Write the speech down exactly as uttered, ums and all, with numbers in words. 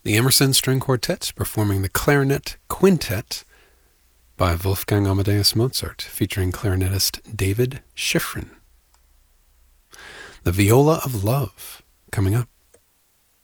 The Emerson String Quartet performing the Clarinet Quintet by Wolfgang Amadeus Mozart, featuring clarinetist David Schifrin. The Viola of Love, coming up.